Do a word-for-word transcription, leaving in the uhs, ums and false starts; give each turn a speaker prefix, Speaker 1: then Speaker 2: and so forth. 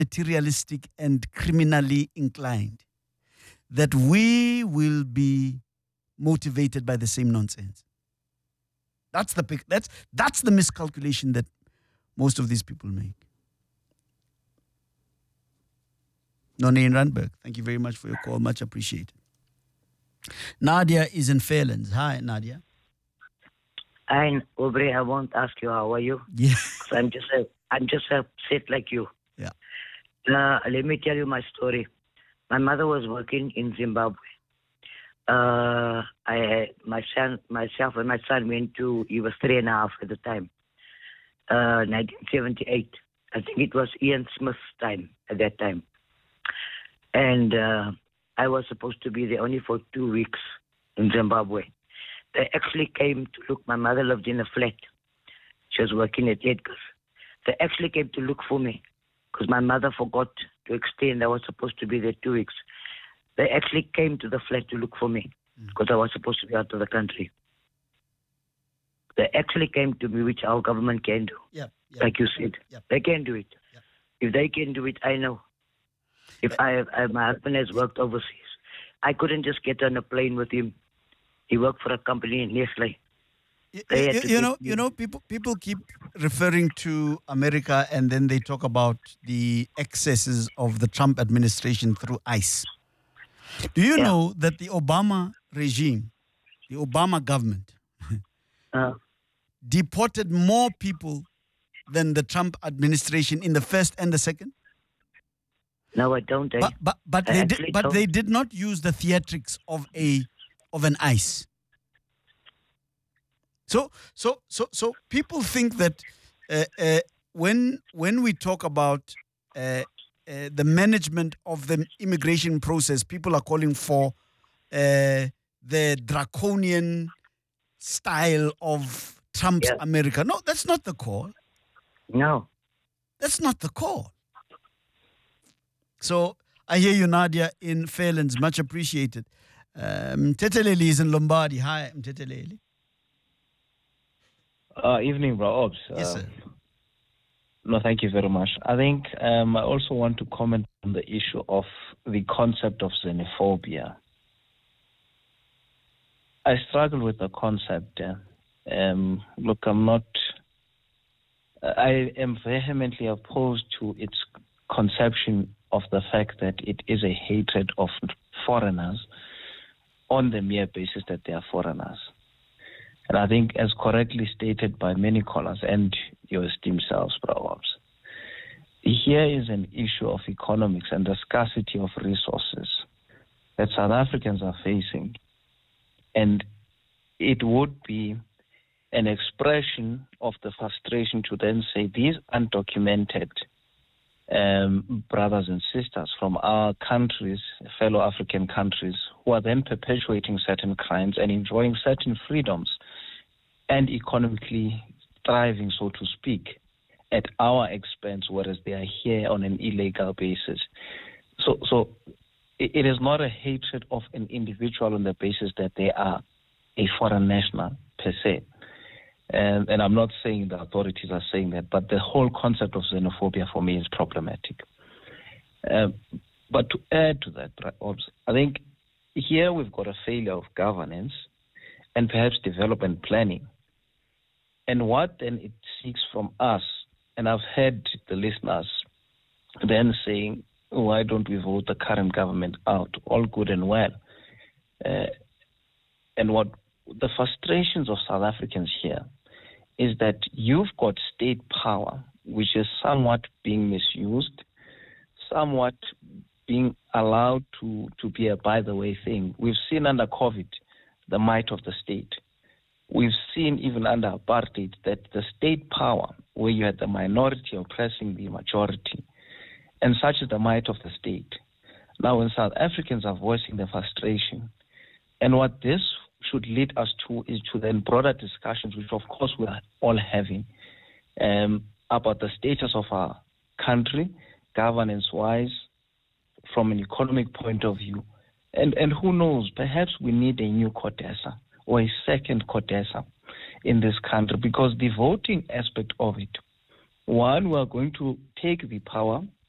Speaker 1: materialistic and criminally inclined, that we will be motivated by the same nonsense. That's the pic- that's that's the miscalculation that most of these people make. Nonne in Randburg, thank you very much for your call. Much appreciated. Nadia is in Fairlands. Hi, Nadia.
Speaker 2: Hi, Aubrey. I won't ask you how are you.
Speaker 1: Yeah.
Speaker 2: I'm just a, I'm just upset like you.
Speaker 1: Yeah.
Speaker 2: Uh, let me tell you my story. My mother was working in Zimbabwe. Uh, I my son, myself and my son went to. He was three and a half at the time. Uh, nineteen seventy-eight. I think it was Ian Smith's time at that time. And uh, I was supposed to be there only for two weeks in Zimbabwe. They actually came to look. My mother lived in a flat. She was working at Edgar's. They actually came to look for me because my mother forgot to extend. I was supposed to be there two weeks. They actually came to the flat to look for me because mm. I was supposed to be out of the country. They actually came to me, which our government can do.
Speaker 1: Yep, yep.
Speaker 2: Like you said.
Speaker 1: Yep.
Speaker 2: They can do it.
Speaker 1: Yep.
Speaker 2: If they can do it, I know. If I, I, my husband has worked overseas, I couldn't just get on a plane with him. He worked for a company in Nestle.
Speaker 1: You, you, you know, you know, people people keep referring to America and then they talk about the excesses of the Trump administration through ICE. Do you yeah. know that the Obama regime, the Obama government,
Speaker 2: uh,
Speaker 1: deported more people than the Trump administration in the first and the second?
Speaker 2: No, I don't. I,
Speaker 1: but but, but
Speaker 2: I
Speaker 1: they did but
Speaker 2: don't.
Speaker 1: they did not use the theatrics of a of an ICE. So so so so people think that uh, uh, when when we talk about uh, uh, the management of the immigration process, people are calling for uh, the draconian style of Trump's
Speaker 2: yeah.
Speaker 1: America. No, that's not the call.
Speaker 2: No,
Speaker 1: that's not the call. So I hear you, Nadia, in Fairlands. Much appreciated. Um, Teteleli is in Lombardy. Hi, I'm Teteleli.
Speaker 3: Uh, evening, bro. Obs.
Speaker 1: Yes,
Speaker 3: uh,
Speaker 1: sir.
Speaker 3: No, thank you very much. I think um, I also want to comment on the issue of the concept of xenophobia. I struggle with the concept. Uh, um, look, I'm not... I am vehemently opposed to its conception of the fact that it is a hatred of foreigners on the mere basis that they are foreigners. And I think, as correctly stated by many callers and your esteemed selves, Proverbs, here is an issue of economics and the scarcity of resources that South Africans are facing. And it would be an expression of the frustration to then say these undocumented um, brothers and sisters from our countries, fellow African countries, who are then perpetuating certain crimes and enjoying certain freedoms and economically thriving, so to speak, at our expense, whereas they are here on an illegal basis. So, so it, it is not a hatred of an individual on the basis that they are a foreign national per se. And, and I'm not saying the authorities are saying that, but the whole concept of xenophobia for me is problematic. Um, but to add to that, I think here we've got a failure of governance and perhaps development planning. And what then it seeks from us, and I've heard the listeners then saying, why don't we vote the current government out? All good and well. Uh, and what the frustrations of South Africans here is that you've got state power, which is somewhat being misused, somewhat being allowed to, to be a by-the-way thing. We've seen under COVID the might of the state. We've seen even under apartheid that the state power, where you had the minority oppressing the majority, and such is the might of the state. Now, when South Africans are voicing their frustration, and what this should lead us to is to then broader discussions, which of course we are all having, um, about the status of our country, governance-wise, from an economic point of view. And and who knows, perhaps we need a new CODESA or a second CODESA in this country, because the voting aspect of it, one, we are going to take the power